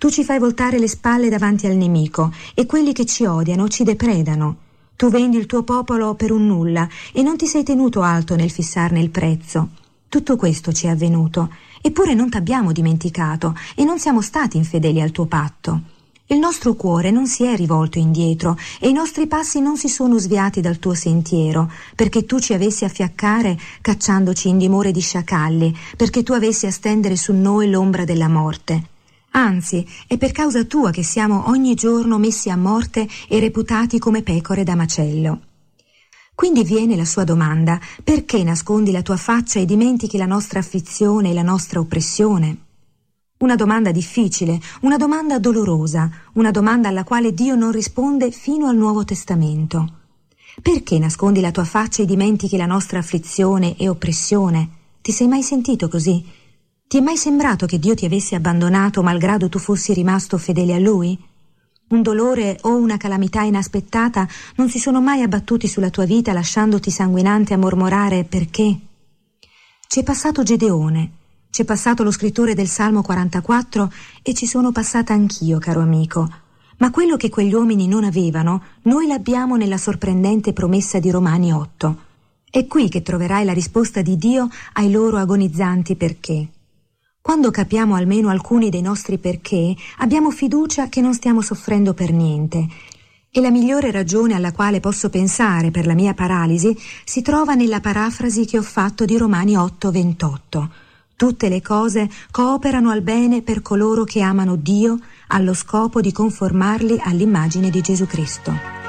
Tu ci fai voltare le spalle davanti al nemico e quelli che ci odiano ci depredano. Tu vendi il tuo popolo per un nulla e non ti sei tenuto alto nel fissarne il prezzo. Tutto questo ci è avvenuto, eppure non t'abbiamo dimenticato e non siamo stati infedeli al tuo patto. Il nostro cuore non si è rivolto indietro e i nostri passi non si sono sviati dal tuo sentiero, perché tu ci avessi a fiaccare cacciandoci in dimore di sciacalli, perché tu avessi a stendere su noi l'ombra della morte. Anzi, è per causa tua che siamo ogni giorno messi a morte e reputati come pecore da macello. Quindi viene la sua domanda: perché nascondi la tua faccia e dimentichi la nostra afflizione e la nostra oppressione? Una domanda difficile, una domanda dolorosa, una domanda alla quale Dio non risponde fino al Nuovo Testamento. Perché nascondi la tua faccia e dimentichi la nostra afflizione e oppressione? Ti sei mai sentito così? Ti è mai sembrato che Dio ti avesse abbandonato malgrado tu fossi rimasto fedele a Lui? Un dolore o una calamità inaspettata non si sono mai abbattuti sulla tua vita lasciandoti sanguinante a mormorare perché? C'è passato Gedeone, c'è passato lo scrittore del Salmo 44 e ci sono passata anch'io, caro amico. Ma quello che quegli uomini non avevano, noi l'abbiamo nella sorprendente promessa di Romani 8. È qui che troverai la risposta di Dio ai loro agonizzanti perché. Quando capiamo almeno alcuni dei nostri perché, abbiamo fiducia che non stiamo soffrendo per niente. E la migliore ragione alla quale posso pensare per la mia paralisi si trova nella parafrasi che ho fatto di Romani 8:28. Tutte le cose cooperano al bene per coloro che amano Dio, allo scopo di conformarli all'immagine di Gesù Cristo.